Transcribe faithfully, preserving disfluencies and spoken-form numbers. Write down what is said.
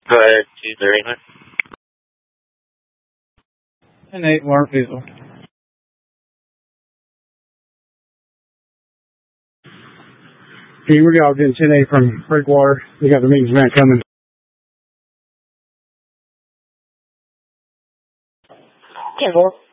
Go ahead, two thirty-nine. ten eight, Mark Diesel. Okay, we're all getting ten eight from Breakwater. We got the maintenance man coming. ten four.